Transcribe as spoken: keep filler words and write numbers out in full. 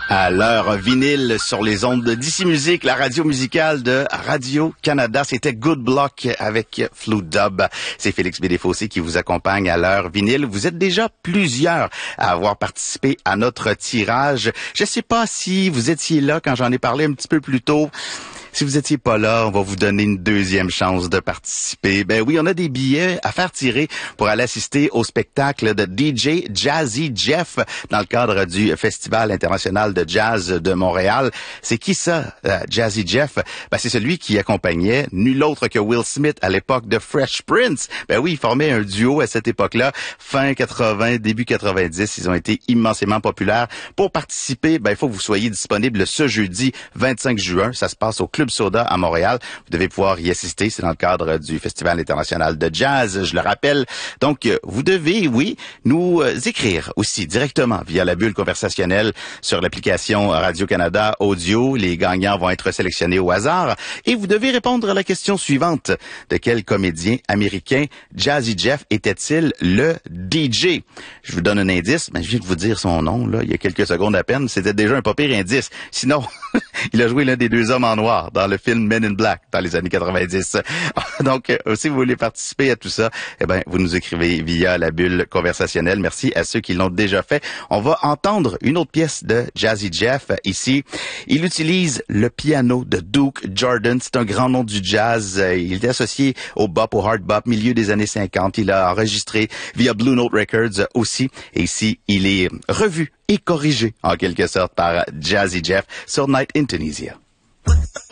À l'heure vinyle sur les ondes de D C Musique, la radio musicale de Radio-Canada. C'était Good Block avec Flute Dub. C'est Félix Bédéfossé qui vous accompagne à l'heure vinyle. Vous êtes déjà plusieurs à avoir participé à notre tirage. Je sais pas si vous étiez là quand j'en ai parlé un petit peu plus tôt. Si vous étiez pas là, on va vous donner une deuxième chance de participer. Ben oui, on a des billets à faire tirer pour aller assister au spectacle de D J Jazzy Jeff dans le cadre du Festival international de jazz de Montréal. C'est qui ça, euh, Jazzy Jeff? Ben c'est celui qui accompagnait nul autre que Will Smith à l'époque de Fresh Prince. Ben oui, ils formaient un duo à cette époque-là, fin quatre-vingts, début quatre-vingt-dix. Ils ont été immensément populaires. Pour participer, ben il faut que vous soyez disponible ce jeudi vingt-cinq juin. Ça se passe au Club Soda à Montréal. Vous devez pouvoir y assister. C'est dans le cadre du Festival international de jazz, je le rappelle. Donc, vous devez, oui, nous écrire aussi directement via la bulle conversationnelle sur l'application Radio-Canada Audio. Les gagnants vont être sélectionnés au hasard. Et vous devez répondre à la question suivante. De quel comédien américain Jazzy Jeff était-il le D J? Je vous donne un indice. Ben, je viens de vous dire son nom, là, il y a quelques secondes à peine. C'était déjà un pas pire indice. Sinon, il a joué l'un des deux hommes en noir dans le film Men in Black dans les années quatre-vingt-dix. Donc, euh, si vous voulez participer à tout ça, eh ben, vous nous écrivez via la bulle conversationnelle. Merci à ceux qui l'ont déjà fait. On va entendre une autre pièce de Jazzy Jeff ici. Il utilise le piano de Duke Jordan. C'est un grand nom du jazz. Il est associé au bop, au hard bop, milieu des années cinquante. Il a enregistré via Blue Note Records aussi. Et ici, il est revu et corrigé en quelque sorte par Jazzy Jeff sur Night in Tunisia.